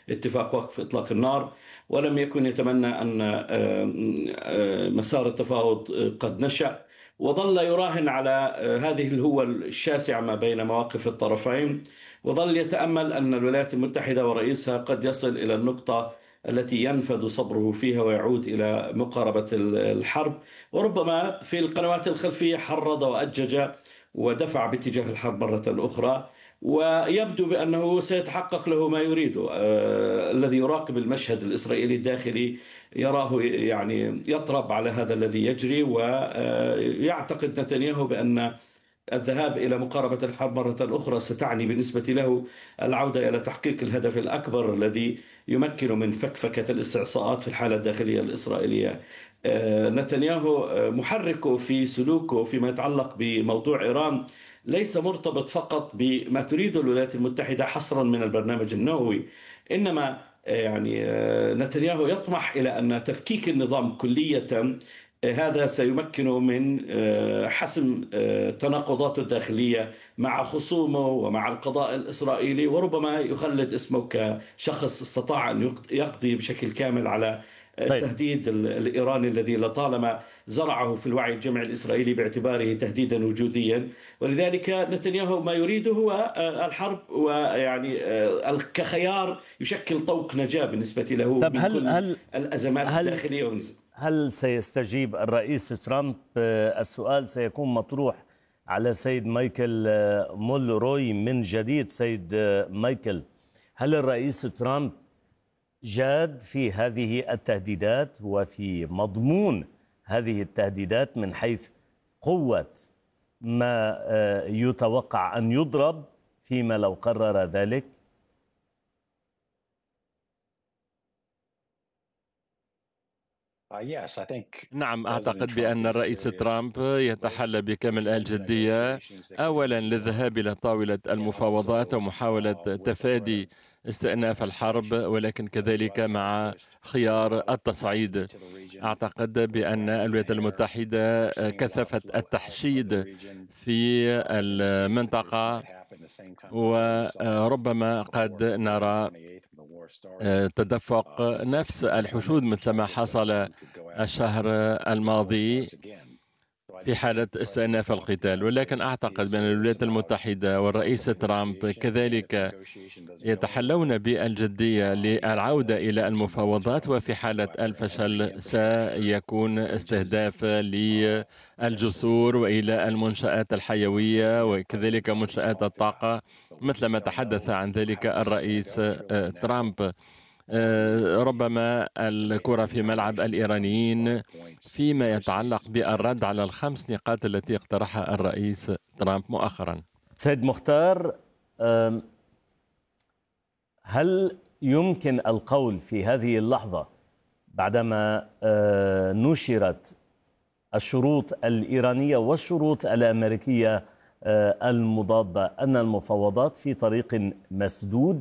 اتفاق وقف إطلاق النار، ولم يكن يتمنى أن مسار التفاوض قد نشأ، وظل يراهن على هذه الهوة الشاسعة ما بين مواقف الطرفين، وظل يتأمل أن الولايات المتحدة ورئيسها قد يصل إلى النقطة التي ينفذ صبره فيها ويعود إلى مقاربة الحرب. وربما في القنوات الخلفية حرض وأجج ودفع باتجاه الحرب مرة أخرى، ويبدو بأنه سيتحقق له ما يريده. الذي يراقب المشهد الإسرائيلي الداخلي يراه يعني يطرب على هذا الذي يجري، ويعتقد نتنياهو بأن الذهاب إلى مقاربة الحرب مرة أخرى ستعني بالنسبة له العودة إلى تحقيق الهدف الأكبر الذي يمكن من فكفكة الاستعصاءات في الحالة الداخلية الإسرائيلية. نتنياهو محركه في سلوكه فيما يتعلق بموضوع إيران ليس مرتبط فقط بما تريده الولايات المتحدة حصرا من البرنامج النووي، إنما يعني نتنياهو يطمح إلى أن تفكيك النظام كلية. هذا سيمكنه من حسم تناقضاته الداخلية مع خصومه ومع القضاء الإسرائيلي، وربما يخلد اسمه كشخص استطاع أن يقضي بشكل كامل على طيب. التهديد الإيراني الذي لطالما زرعه في الوعي الجمعي الإسرائيلي باعتباره تهديدا وجوديا. ولذلك نتنياهو ما يريده هو الحرب، ويعني كخيار يشكل طوق نجاة بالنسبة له طب من هل كل هل الأزمات هل الداخلية. هل سيستجيب الرئيس ترامب؟ السؤال سيكون مطروح على سيد مايكل مولروي من جديد. سيد مايكل، هل الرئيس ترامب جاد في هذه التهديدات وفي مضمون هذه التهديدات من حيث قوة ما يتوقع أن يضرب فيما لو قرر ذلك؟ نعم، أعتقد بأن الرئيس ترامب يتحلى بكامل الجدية، أولا للذهاب إلى طاولة المفاوضات ومحاولة تفادي استئناف الحرب، ولكن كذلك مع خيار التصعيد. أعتقد بأن الولايات المتحدة كثفت التحشيد في المنطقة، وربما قد نرى تدفق نفس الحشود مثل ما حصل الشهر الماضي في حالة استئناف القتال. ولكن أعتقد بأن الولايات المتحدة والرئيس ترامب كذلك يتحلون بالجدية للعودة إلى المفاوضات، وفي حالة الفشل سيكون استهداف للجسور وإلى المنشآت الحيوية وكذلك منشآت الطاقة مثل ما تحدث عن ذلك الرئيس ترامب. ربما الكرة في ملعب الإيرانيين فيما يتعلق بالرد على الخمس نقاط التي اقترحها الرئيس ترامب مؤخرا. سيد مختار، هل يمكن القول في هذه اللحظة بعدما نشرت الشروط الإيرانية والشروط الأمريكية المضادة أن المفاوضات في طريق مسدود؟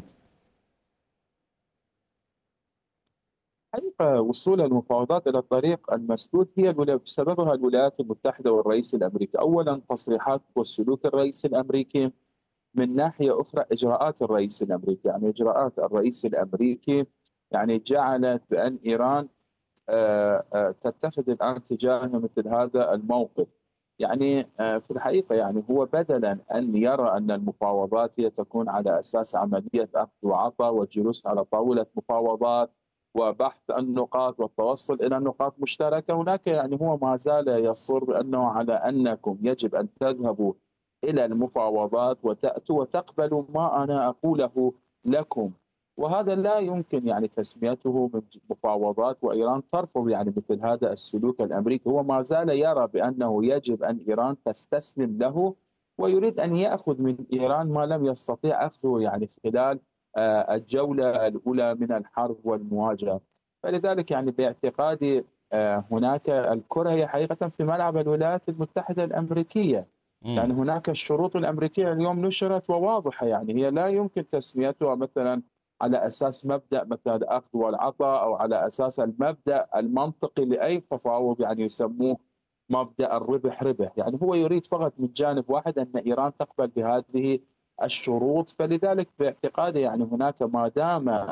حقيقة وصول المفاوضات إلى الطريق المسدود هي بسببها الولايات المتحدة والرئيس الأمريكي. أولا تصريحات وسلوك الرئيس الأمريكي، من ناحية أخرى إجراءات الرئيس الأمريكي. يعني إجراءات الرئيس الأمريكي يعني جعلت بأن إيران تتخذ الآن تجاه مثل هذا الموقف. يعني في الحقيقة يعني هو بدلا أن يرى أن المفاوضات هي تكون على أساس عملية أخذ وعطاء والجلوس على طاولة مفاوضات وبحث النقاط والتوصل إلى نقاط مشتركة، هناك يعني هو ما زال يصر بأنه على أنكم يجب أن تذهبوا إلى المفاوضات وتأتوا وتقبلوا ما أنا أقوله لكم. وهذا لا يمكن يعني تسميته من مفاوضات، وإيران ترفض يعني مثل هذا السلوك الأمريكي. هو ما زال يرى بأنه يجب أن إيران تستسلم له، ويريد أن يأخذ من إيران ما لم يستطيع أخذه يعني خلال الجولة الأولى من الحرب والمواجهة. فلذلك يعني باعتقادي هناك الكرة هي حقيقة في ملعب الولايات المتحدة الأمريكية. يعني هناك الشروط الأمريكية اليوم نشرت وواضحة، يعني هي لا يمكن تسميتها مثلا على أساس مبدأ مثلا الأخذ والعطاء أو على أساس المبدأ المنطقي لأي تفاوض، يعني يسموه مبدأ الربح ربح. يعني هو يريد فقط من جانب واحد أن إيران تقبل بهذه الشروط. فلذلك باعتقادي يعني هناك ما دام